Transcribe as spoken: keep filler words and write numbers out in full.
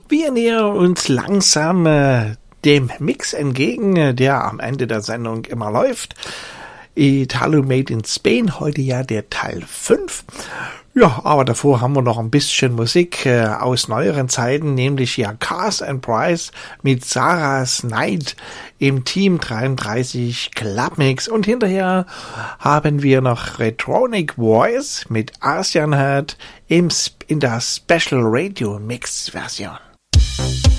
Wir nähern uns langsam äh, dem Mix entgegen, äh, der am Ende der Sendung immer läuft. Italo Made in Spain, heute ja der Teil fünf. Ja, aber davor haben wir noch ein bisschen Musik äh, aus neueren Zeiten, nämlich ja Cars and Price mit Sarah's Night im Team dreiunddreißig Clubmix. Und hinterher haben wir noch Retronic Voice mit Asian Heart im, in der Special Radio Mix Version.